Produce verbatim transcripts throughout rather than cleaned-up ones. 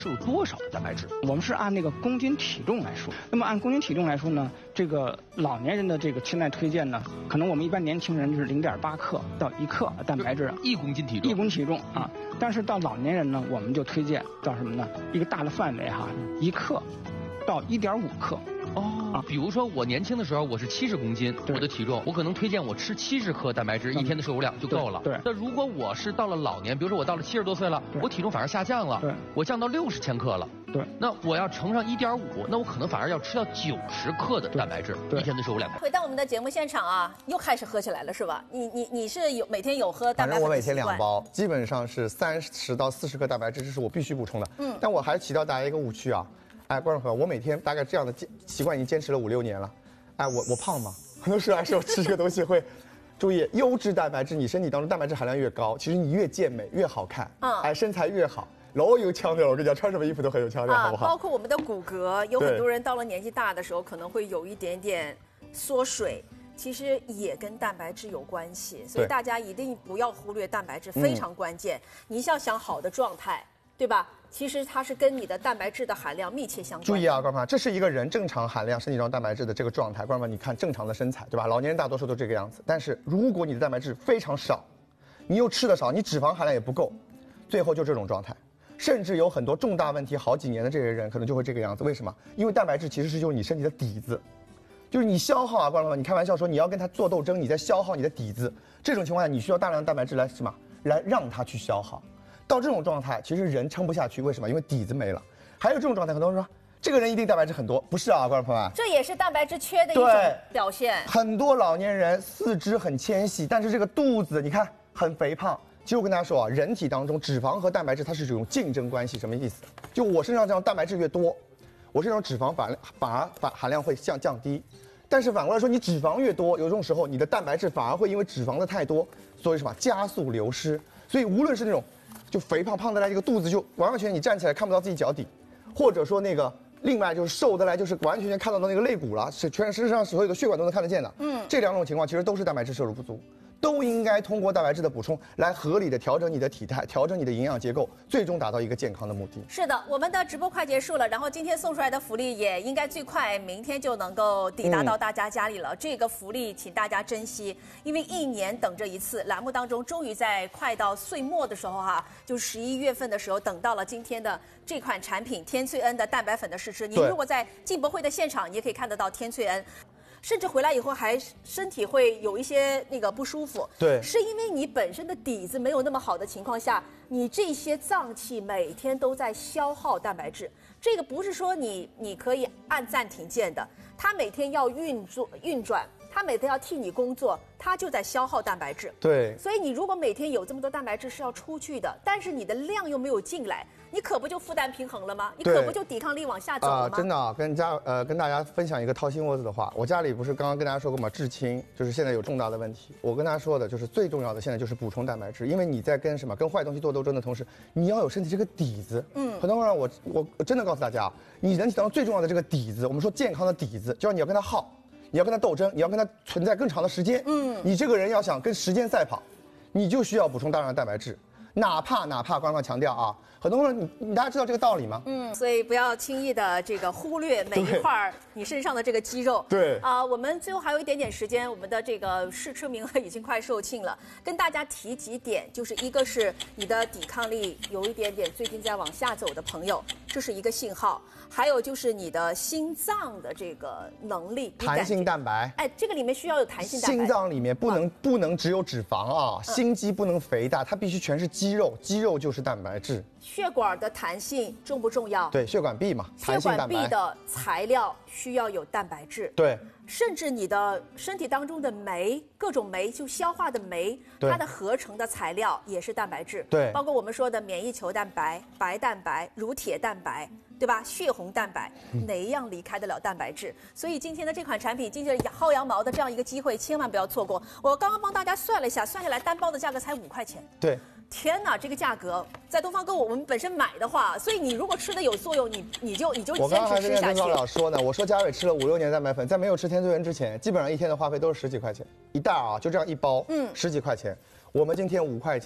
摄入多少的蛋白质？ 我们是按那个公斤体重来说。那么按公斤体重来说呢，这个老年人的这个现在推荐呢，可能我们一般年轻人就是零点八克到一克蛋白质， 一公斤体重， 一公斤体重啊。但是到老年人呢，我们就推荐到什么呢？一个大的范围哈，一克到一点五克。 哦，啊，比如说我年轻的时候我是七十公斤，我的体重，我可能推荐我吃七十克蛋白质，一天的摄入量就够了。 对。 那如果我是到了老年，比如说我到了七十多岁了，我体重反而下降了， 对， 我降到六十千克了。 对。 那我要乘上一点五，那我可能反而要吃到九十克的蛋白质，一天的摄入量。 回到我们的节目现场啊，又开始喝起来了是吧？你你你是有每天有喝蛋白粉的习惯？ 反正我每天两包，基本上是三十到四十克蛋白质，这是我必须补充的。嗯。但我还是提到大家一个误区啊。哎，观众朋友，我每天大概这样的习惯已经坚持了五六年了。哎，我我胖吗？很多时候还是我吃这个东西会，注意优质蛋白质，你身体当中蛋白质含量越高，其实你越健美越好看，嗯，哎，身材越好，老有腔调。我跟你讲，穿什么衣服都很有腔调， 啊、 好不好？ 包括我们的骨骼，有很多人到了年纪大的时候，可能会有一点点缩水。其实也跟蛋白质有关系，所以大家一定不要忽略蛋白质，非常关键。嗯、你要想好的状态，对吧？其实它是跟你的蛋白质的含量密切相关。 注意啊，观众朋友，这是一个人正常含量身体中蛋白质的这个状态。观众朋友，你看正常的身材，对吧？老年人大多数都这个样子。但是如果你的蛋白质非常少，你又吃的少，你脂肪含量也不够，最后就这种状态。甚至有很多重大问题好几年的这些人，可能就会这个样子。为什么？因为蛋白质其实是就是你身体的底子，就是你消耗啊，观众朋友，你开玩笑说你要跟它做斗争，你在消耗你的底子。这种情况下，你需要大量的蛋白质来什么？来让它去消耗。到这种状态，其实人撑不下去，为什么？因为底子没了。还有这种状态，很多人说这个人一定蛋白质很多，不是啊，观众朋友们， 这也是蛋白质缺的一种表现。 很多老年人四肢很纤细，但是这个肚子你看很肥胖。其实我跟大家说啊，人体当中脂肪和蛋白质它是这种竞争关系，什么意思？就我身上这样蛋白质越多，我身上脂肪反反而反含量会降降低。但是反过来说，你脂肪越多，有这种时候你的蛋白质反而会因为脂肪的太多，所以什么加速流失。所以无论是那种就肥胖胖得来，这个肚子就完完全全你站起来看不到自己脚底，或者说那个另外就是瘦得来，就是完全全看到的那个肋骨了，是全身上所有的血管都能看得见的。嗯，这两种情况其实都是蛋白质摄入不足。都应该通过蛋白质的补充来合理的调整你的体态，调整你的营养结构，最终达到一个健康的目的。 是的，我们的直播快结束了，然后今天送出来的福利也应该最快明天就能够抵达到大家家里了。嗯、这个福利请大家珍惜，因为一年等着一次，栏目当中终于在快到岁末的时候哈、啊，就十一月份的时候等到了今天的这款产品天萃恩的蛋白粉的试吃。您如果在进博会的现场，你也可以看得到天萃恩。甚至回来以后还身体会有一些那个不舒服， 对， 是因为你本身的底子没有那么好的情况下，你这些脏器每天都在消耗蛋白质。这个不是说你你可以按暂停键的，它每天要运作运转，它每天要替你工作，它就在消耗蛋白质。 对， 所以你如果每天有这么多蛋白质是要出去的，但是你的量又没有进来。你可不就负担平衡了吗？你可不就抵抗力往下走了吗？ 啊、呃，真的啊，跟家呃跟大家分享一个掏心窝子的话，我家里不是刚刚跟大家说过吗？至亲就是现在有重大的问题，我跟大家说的就是最重要的现在就是补充蛋白质，因为你在跟什么跟坏东西做斗争的同时，你要有身体这个底子。嗯，很多人我我我真的告诉大家，你人体当中最重要的这个底子，我们说健康的底子，就要你要跟它耗，你要跟它斗争，你要跟它存在更长的时间。嗯，你这个人要想跟时间赛跑，你就需要补充大量的蛋白质。哪怕哪怕官方强调啊，很多人你你大家知道这个道理吗？ 嗯，所以不要轻易的这个忽略每一块你身上的这个肌肉。 对啊、呃，我们最后还有一点点时间，我们的这个试吃名额已经快售罄了，跟大家提几点，就是一个是你的抵抗力有一点点最近在往下走的朋友，这是一个信号；还有就是你的心脏的这个能力， 弹性蛋白， 哎，这个里面需要有弹性蛋白。 心脏里面不能、啊、不能只有脂肪啊，心肌不能肥大，它必须全是肌肉，肌肉就是蛋白质。 血管的弹性重不重要？ 对，血管壁嘛， 血管壁的材料需要有蛋白质。 对， 甚至你的身体当中的酶，各种酶就消化的酶，它的合成的材料也是蛋白质。 对， 包括我们说的免疫球蛋白、白蛋白、乳铁蛋白，对吧？血红蛋白，哪一样离开得了蛋白质？所以今天的这款产品，今天薅羊毛的这样一个机会，千万不要错过。我刚刚帮大家算了一下，算下来单包的价格才五块钱。 对。 天哪，这个价格在东方购物我们本身买的话，所以你如果吃的有作用，你你就你就坚持吃下去。 我刚刚还是跟高老说呢，我说嘉伟吃了五六年蛋白粉，在没有吃天萃恩之前，基本上一天的花费都是十几块钱一袋啊，就这样一包，嗯，十几块钱。我们今天五块钱，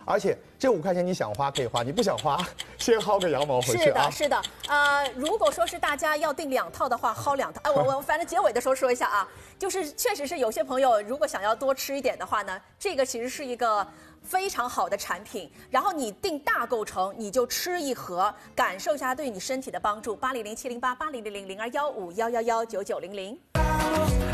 而且这五块钱你想花可以花，你不想花，先薅个羊毛回去啊。 是的，是的。呃，如果说是大家要订两套的话，薅两套。哎、呃，我我反正结尾的时候说一下啊，就是确实是有些朋友如果想要多吃一点的话呢，这个其实是一个非常好的产品。然后你订大构成，你就吃一盒，感受一下对你身体的帮助。八零零七零八八零零零零二幺五幺幺幺九九零零。